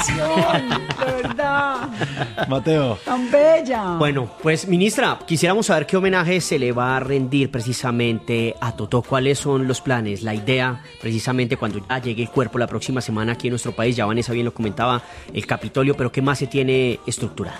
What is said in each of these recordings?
canción, de verdad. Mateo. Tan bella. Bueno, pues ministra, quisiéramos saber qué homenaje se le va a rendir precisamente a Totó. ¿Cuáles son los planes? La idea, precisamente cuando ya llegue el cuerpo la próxima semana aquí en nuestro país. Ya Vanessa bien lo comentaba, el Capitolio, pero ¿qué más se tiene estructurado?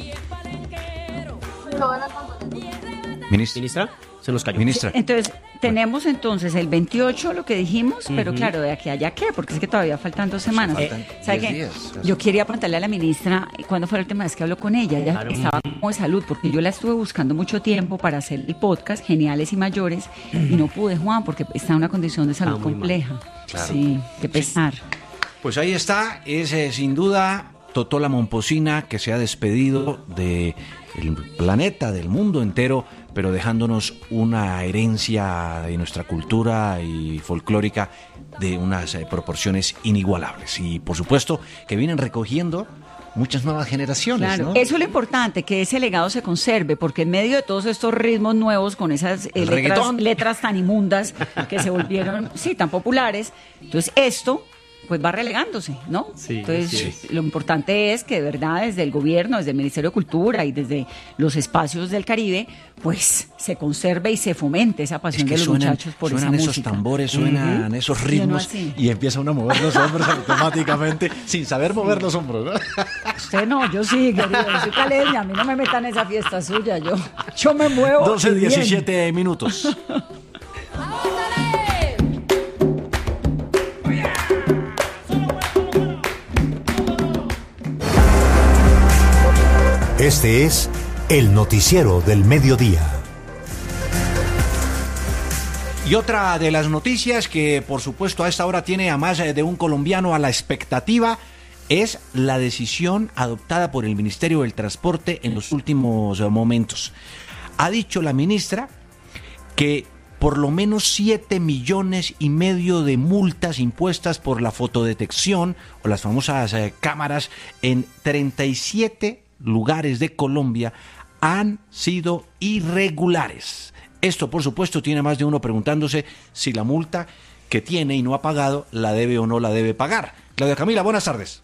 Ministra, se nos cayó. Ministra. Entonces, tenemos entonces el 28, lo que dijimos, pero claro, de aquí a allá, ¿qué? Porque es que todavía faltan 2 semanas. ¿Sabe qué? Yo quería preguntarle a la ministra cuándo fue la última vez que habló con ella. Ella estaba como de salud, porque yo la estuve buscando mucho tiempo para hacer el podcast, Geniales y Mayores, y no pude, Juan, porque está en una condición de salud compleja. Claro. Sí, qué pesar. Pues ahí está, es sin duda Totó la Momposina, que se ha despedido del planeta, del mundo entero, pero dejándonos una herencia de nuestra cultura y folclórica de unas proporciones inigualables. Y por supuesto que vienen recogiendo muchas nuevas generaciones, Claro, ¿no? eso es lo importante, que ese legado se conserve, porque en medio de todos estos ritmos nuevos, con esas letras tan inmundas que se volvieron, sí, tan populares, entonces esto pues va relegándose, ¿no? Sí, entonces lo importante es que de verdad desde el gobierno, desde el Ministerio de Cultura y desde los espacios del Caribe, pues se conserve y se fomente esa pasión de los muchachos por esa música. Suenan esos tambores, suenan esos ritmos y empieza uno a mover los hombros automáticamente sin saber mover los hombros, ¿no? Usted no, yo sí, querido, yo soy caleña, a mí no me metan en esa fiesta suya, yo me muevo. 12:17 minutos. Este es el noticiero del mediodía. Y otra de las noticias que por supuesto a esta hora tiene a más de un colombiano a la expectativa es la decisión adoptada por el Ministerio del Transporte en los últimos momentos. Ha dicho la ministra que por lo menos 7,5 millones de multas impuestas por la fotodetección o las famosas cámaras en 37 lugares de Colombia han sido irregulares. Esto, por supuesto, tiene más de uno preguntándose si la multa que tiene y no ha pagado la debe o no la debe pagar. Claudia Camila, buenas tardes.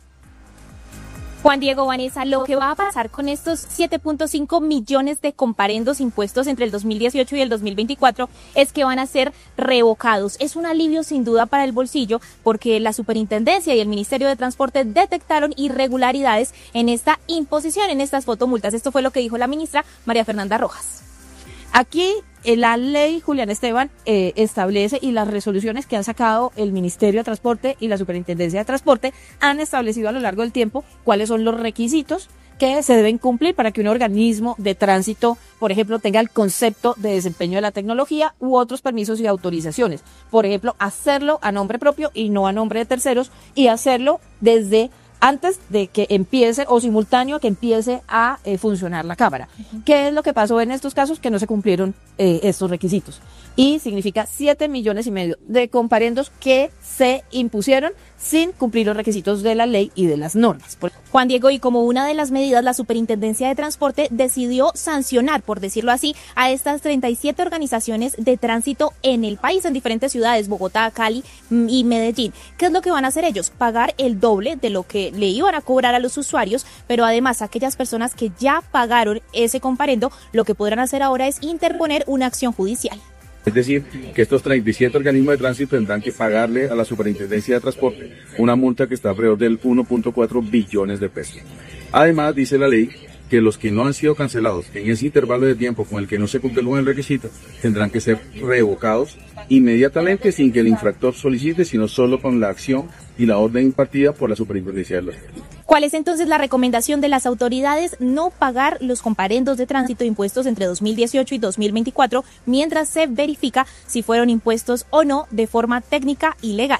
Juan Diego, Vanessa, lo que va a pasar con estos 7.5 millones de comparendos impuestos entre el 2018 y el 2024 es que van a ser revocados. Es un alivio sin duda para el bolsillo porque la Superintendencia y el Ministerio de Transporte detectaron irregularidades en esta imposición, en estas fotomultas. Esto fue lo que dijo la ministra María Fernanda Rojas. Aquí la ley Julián Esteban establece y las resoluciones que han sacado el Ministerio de Transporte y la Superintendencia de Transporte han establecido a lo largo del tiempo cuáles son los requisitos que se deben cumplir para que un organismo de tránsito, por ejemplo, tenga el concepto de desempeño de la tecnología u otros permisos y autorizaciones. Por ejemplo, hacerlo a nombre propio y no a nombre de terceros y hacerlo desde antes de que empiece o simultáneo a que empiece a funcionar la cámara. ¿Qué es lo que pasó en estos casos? Que no se cumplieron estos requisitos. Y significa 7,5 millones de comparendos que se impusieron sin cumplir los requisitos de la ley y de las normas. Juan Diego, y como una de las medidas, la Superintendencia de Transporte decidió sancionar, por decirlo así, a estas 37 organizaciones de tránsito en el país, en diferentes ciudades, Bogotá, Cali y Medellín. ¿Qué es lo que van a hacer ellos? Pagar el doble de lo que le iban a cobrar a los usuarios, pero además aquellas personas que ya pagaron ese comparendo, lo que podrán hacer ahora es interponer una acción judicial. Es decir, que estos 37 organismos de tránsito tendrán que pagarle a la Superintendencia de Transporte una multa que está alrededor del 1.4 billones de pesos. Además, dice la ley que los que no han sido cancelados en ese intervalo de tiempo con el que no se cumple el requisito tendrán que ser revocados inmediatamente sin que el infractor solicite, sino solo con la acción y la orden impartida por la Superintendencia de Transporte. ¿Cuál es entonces la recomendación de las autoridades? No pagar los comparendos de tránsito impuestos entre 2018 y 2024 mientras se verifica si fueron impuestos o no de forma técnica y legal.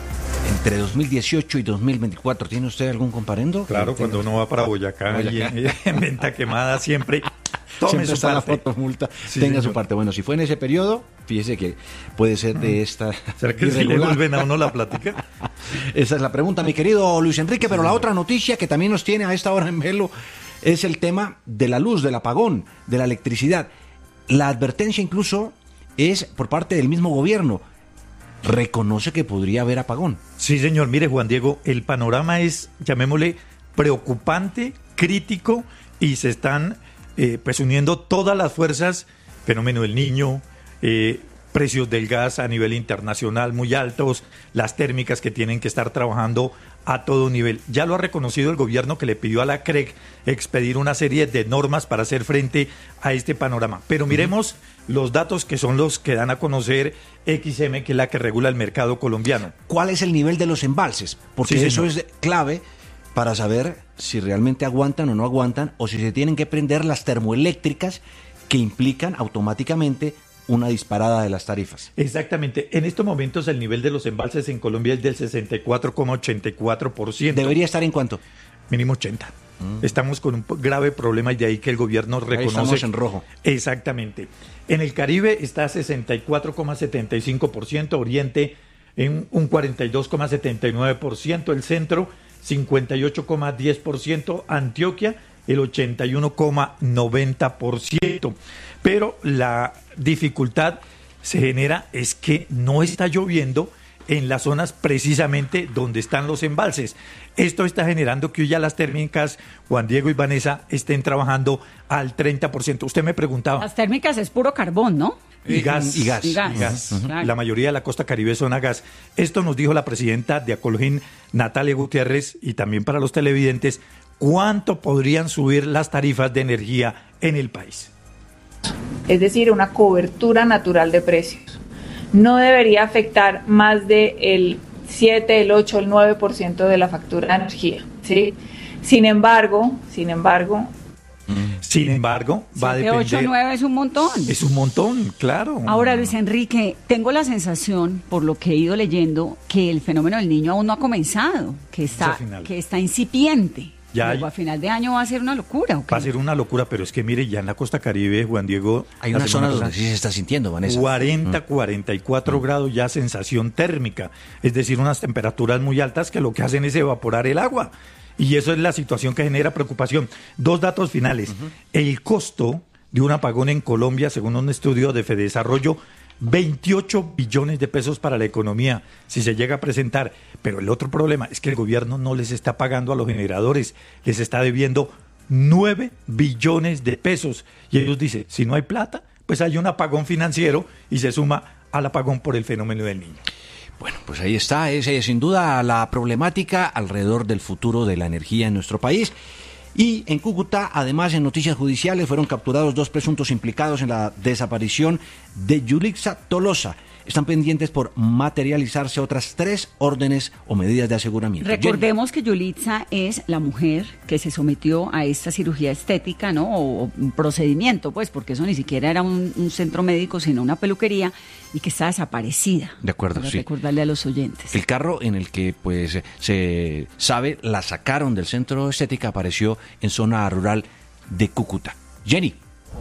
Entre 2018 y 2024, ¿tiene usted algún comparendo? Claro, cuando uno va para Boyacá. Y en Venta Quemada siempre tome siempre su está parte. la fotomulta, Sí, tenga señor. su parte. Bueno, si fue en ese periodo, fíjese que puede ser de esta ¿Será que si le irregular? vuelven a uno la plática? Esa es la pregunta, mi querido Luis Enrique, pero la otra noticia que también nos tiene a esta hora en velo es el tema de la luz, del apagón, de la electricidad. La advertencia incluso es por parte del mismo gobierno. reconoce que podría haber apagón. Sí, señor. Mire, Juan Diego, el panorama es, llamémosle, preocupante, crítico, y se están pues uniendo todas las fuerzas, fenómeno del Niño, precios del gas a nivel internacional muy altos, las térmicas que tienen que estar trabajando a todo nivel. Ya lo ha reconocido el gobierno, que le pidió a la CREG expedir una serie de normas para hacer frente a este panorama. Pero miremos los datos que son los que dan a conocer XM, que es la que regula el mercado colombiano. ¿Cuál es el nivel de los embalses? Porque Sí, eso señor. es clave para saber si realmente aguantan o no aguantan, o si se tienen que prender las termoeléctricas que implican automáticamente una disparada de las tarifas. Exactamente. En estos momentos el nivel de los embalses en Colombia es del 64,84%. ¿Debería estar en cuánto? Mínimo 80. Estamos con un grave problema, y de ahí que el gobierno Ahí reconoce. estamos en rojo. Exactamente. En el Caribe está 64,75%, Oriente en un 42,79%, el Centro 58,10%, Antioquia el 81,90%. Pero la dificultad se genera es que no está lloviendo en las zonas precisamente donde están los embalses. Esto está generando que hoy ya las térmicas, Juan Diego y Vanessa, estén trabajando al 30%. Usted me preguntaba. Las térmicas es puro carbón, ¿no? Y gas. Y gas. Y gas. Claro. La mayoría de la costa caribe son a gas. Esto nos dijo la presidenta de Acologín, Natalia Gutiérrez, y también para los televidentes, ¿cuánto podrían subir las tarifas de energía en el país? Es decir, una cobertura natural de precios. No debería afectar más del 7, el 8, el 9% de la factura de energía, ¿sí? Sin embargo, va a 7, 8, depender. 9 es un montón. Es un montón, claro. Ahora, Luis Enrique, tengo la sensación, por lo que he ido leyendo, que el fenómeno del Niño aún no ha comenzado, que está incipiente. Ya Luego, a final de año va a ser una locura, ¿o qué? Va a ser una locura, pero es que mire, ya en la costa caribe, Juan Diego, Hay la una semana zona donde pasada, sí se está sintiendo, Vanessa. 44 grados ya sensación térmica, es decir, unas temperaturas muy altas que lo que hacen es evaporar el agua. Y eso es la situación que genera preocupación. Dos datos finales. El costo de un apagón en Colombia, según un estudio de Fedesarrollo, 28 billones de pesos para la economía, si se llega a presentar. Pero el otro problema es que el gobierno no les está pagando a los generadores, les está debiendo 9 billones de pesos. Y ellos dicen, si no hay plata, pues hay un apagón financiero y se suma al apagón por el fenómeno del Niño. Bueno, pues ahí está, es sin duda la problemática alrededor del futuro de la energía en nuestro país. Y en Cúcuta, además, en noticias judiciales, fueron capturados 2 presuntos implicados en la desaparición de Yulixa Tolosa. Están pendientes por materializarse otras 3 órdenes o medidas de aseguramiento. Recordemos que Yulitza es la mujer que se sometió a esta cirugía estética, ¿no? O un procedimiento, pues, porque eso ni siquiera era un centro médico, sino una peluquería, y que está desaparecida. De acuerdo, para sí. recordarle a los oyentes. El carro en el que, pues, se sabe, la sacaron del centro estética, apareció en zona rural de Cúcuta. Jenny.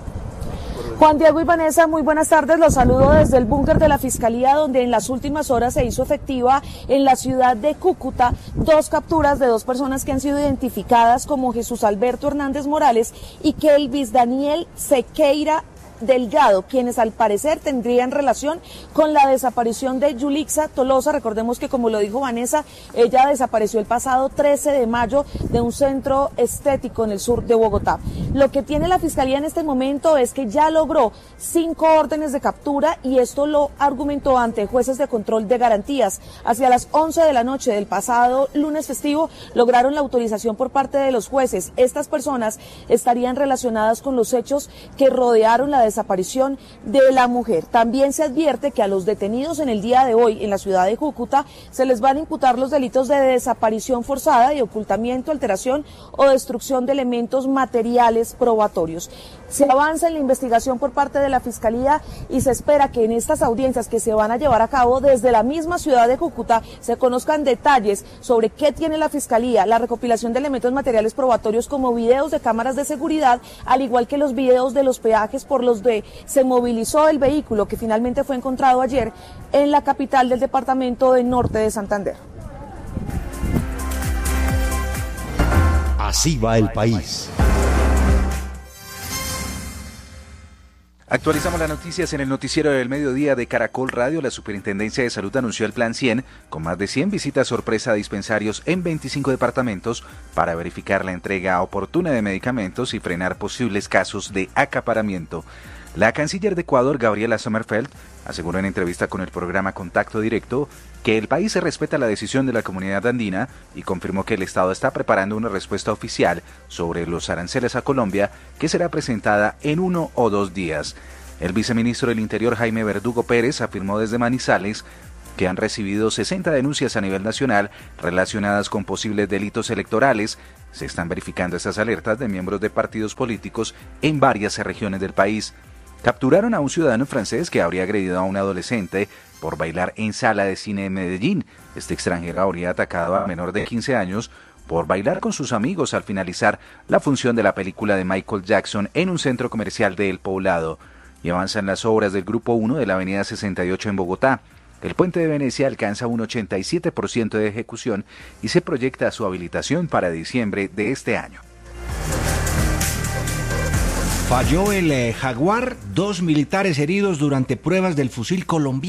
Juan Diego y Vanessa, muy buenas tardes. Los saludo desde el búnker de la Fiscalía, donde en las últimas horas se hizo efectiva en la ciudad de Cúcuta 2 capturas de 2 personas que han sido identificadas como Jesús Alberto Hernández Morales y Kelvis Daniel Sequeira Delgado, quienes al parecer tendrían relación con la desaparición de Yulixa Tolosa. Recordemos que, como lo dijo Vanessa, ella desapareció el pasado 13 de mayo de un centro estético en el sur de Bogotá. Lo que tiene la Fiscalía en este momento es que ya logró 5 órdenes de captura, y esto lo argumentó ante jueces de control de garantías. Hacia las 11 de la noche del pasado lunes festivo lograron la autorización por parte de los jueces. Estas personas estarían relacionadas con los hechos que rodearon la desaparición de la mujer. También se advierte que a los detenidos en el día de hoy en la ciudad de Cúcuta se les van a imputar los delitos de desaparición forzada y ocultamiento, alteración o destrucción de elementos materiales probatorios. Se avanza en la investigación por parte de la Fiscalía y se espera que en estas audiencias que se van a llevar a cabo desde la misma ciudad de Cúcuta se conozcan detalles sobre qué tiene la Fiscalía, la recopilación de elementos materiales probatorios como videos de cámaras de seguridad, al igual que los videos de los peajes por los que se movilizó el vehículo que finalmente fue encontrado ayer en la capital del departamento de Norte de Santander. Así va el país. Actualizamos las noticias en el noticiero del mediodía de Caracol Radio. La Superintendencia de Salud anunció el Plan 100, con más de 100 visitas sorpresa a dispensarios en 25 departamentos para verificar la entrega oportuna de medicamentos y frenar posibles casos de acaparamiento. La canciller de Ecuador, Gabriela Sommerfeld, aseguró en entrevista con el programa Contacto Directo que el país respeta la decisión de la comunidad andina y confirmó que el Estado está preparando una respuesta oficial sobre los aranceles a Colombia que será presentada en 1 o 2 días. El viceministro del Interior, Jaime Verdugo Pérez, afirmó desde Manizales que han recibido 60 denuncias a nivel nacional relacionadas con posibles delitos electorales. Se están verificando estas alertas de miembros de partidos políticos en varias regiones del país. Capturaron a un ciudadano francés que habría agredido a un adolescente por bailar en sala de cine en Medellín. Este extranjero habría atacado a menor de 15 años por bailar con sus amigos al finalizar la función de la película de Michael Jackson en un centro comercial de El Poblado. Y avanzan las obras del Grupo 1 de la Avenida 68 en Bogotá. El puente de Venecia alcanza un 87% de ejecución y se proyecta su habilitación para diciembre de este año. Falló el Jaguar, 2 militares heridos durante pruebas del fusil colombiano.